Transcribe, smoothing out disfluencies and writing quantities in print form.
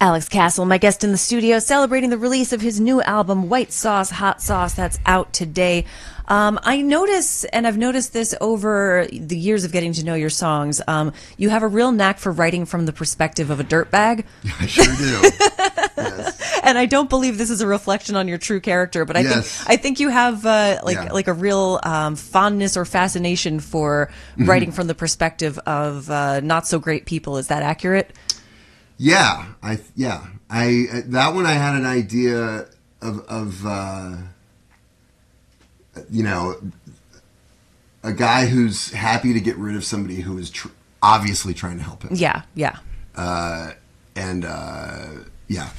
Alex Castle, my guest in the studio, celebrating the release of his new album, White Sauce, Hot Sauce, that's out today. I notice, and I've noticed this over the years of getting to know your songs, you have a real knack for writing from the perspective of a dirtbag. I sure do. Yes. And I don't believe this is a reflection on your true character, but I think you have like a real fondness or fascination for writing from the perspective of not so great people. Is that accurate? Yeah, that one I had an idea of a guy who's happy to get rid of somebody who is obviously trying to help him. Yeah.